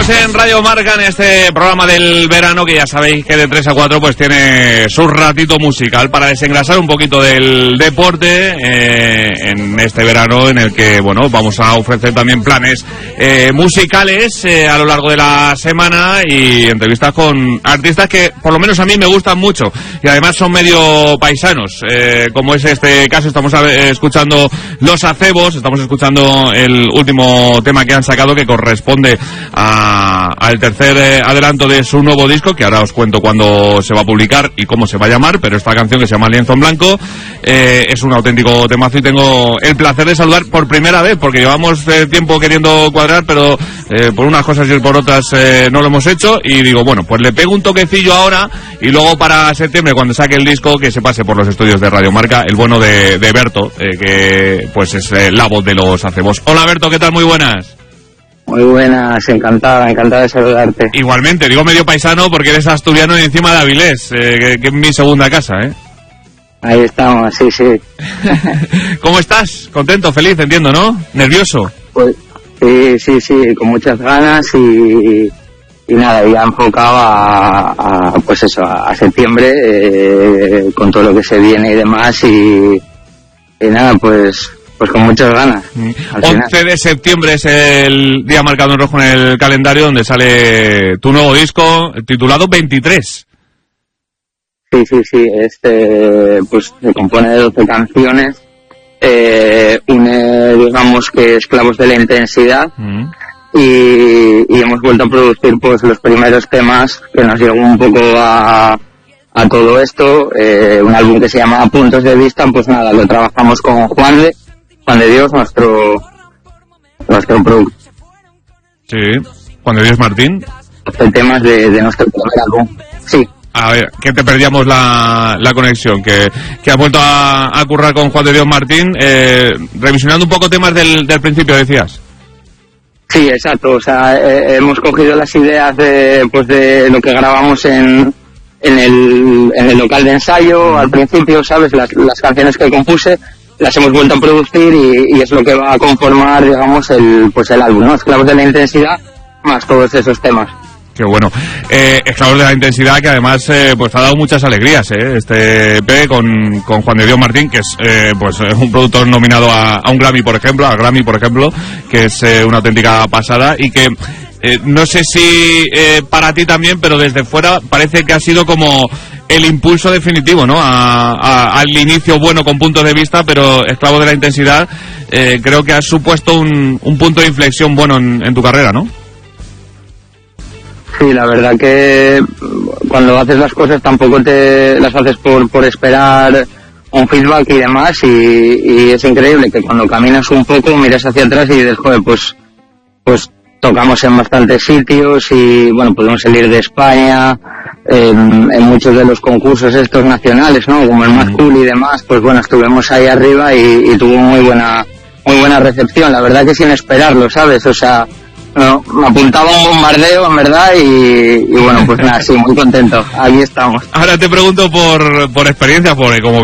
Estamos en Radio Marca en este programa del verano que ya sabéis que de 3 a 4 pues tiene su ratito musical para desengrasar un poquito del deporte en este verano en el que, bueno, vamos a ofrecer también planes musicales a lo largo de la semana y entrevistas con artistas que por lo menos a mí me gustan mucho y además son medio paisanos, como es este caso. Estamos escuchando Los Acebos, estamos escuchando el último tema que han sacado que corresponde al tercer adelanto de su nuevo disco, que ahora os cuento cuándo se va a publicar y cómo se va a llamar, pero esta canción que se llama Lienzo en Blanco es un auténtico temazo y tengo el placer de saludar por primera vez, porque llevamos tiempo queriendo cuadrar, pero por unas cosas y por otras no lo hemos hecho, y digo, bueno, pues le pego un toquecillo ahora y luego para septiembre, cuando saque el disco, que se pase por los estudios de Radio Marca, el bueno de Berto, que pues es la voz de Los Acebos. Hola Berto, ¿qué tal? Muy buenas. Muy buenas, encantada de saludarte. Igualmente, digo medio paisano porque eres asturiano y encima de Avilés, que es mi segunda casa, ¿eh? Ahí estamos, sí. ¿Cómo estás? ¿Contento, feliz, entiendo, no? ¿Nervioso? Pues sí, con muchas ganas y nada, ya enfocado a septiembre, con todo lo que se viene y demás y nada, pues con muchas ganas. 11 de septiembre es el día marcado en rojo en el calendario donde sale tu nuevo disco titulado 23. Sí, pues se compone de 12 canciones, digamos que Esclavos de la Intensidad, y hemos vuelto a producir pues los primeros temas que nos llegó un poco a todo esto, un álbum que se llama Puntos de Vista, pues nada, lo trabajamos con Juan de Dios, nuestro productor. Sí, Juan de Dios Martín. 12 temas de nuestro primer álbum, sí. A ver, que te perdíamos la conexión, que has vuelto a currar con Juan de Dios Martín, revisionando un poco temas del principio, decías. Sí, exacto, o sea, hemos cogido las ideas de lo que grabamos en el local de ensayo al principio, ¿sabes? Las canciones que compuse las hemos vuelto a producir y es lo que va a conformar, digamos, el álbum, ¿no? Esclavos de la Intensidad, más todos esos temas. Qué bueno. Esclavos de la Intensidad, que además pues ha dado muchas alegrías, este EP con Juan de Dios Martín, que es pues un productor nominado a un Grammy, por ejemplo, que es una auténtica pasada y que no sé si para ti también, pero desde fuera parece que ha sido como el impulso definitivo, ¿no? Al inicio bueno con Puntos de Vista, pero Esclavos de la Intensidad creo que ha supuesto un punto de inflexión bueno en tu carrera, ¿no? Sí, la verdad que cuando haces las cosas tampoco te las haces por esperar un feedback y demás, y es increíble que cuando caminas un poco miras hacia atrás y dices, joder, pues tocamos en bastantes sitios y bueno, pudimos salir de España en muchos de los concursos estos nacionales, ¿no? Como el Más Cool y demás, pues bueno, estuvimos ahí arriba y tuvo muy buena recepción, la verdad que sin esperarlo, ¿sabes? O sea, no, me apuntaba un bombardeo, en verdad, y bueno, pues nada, sí, muy contento. Aquí estamos. Ahora te pregunto por experiencia, porque como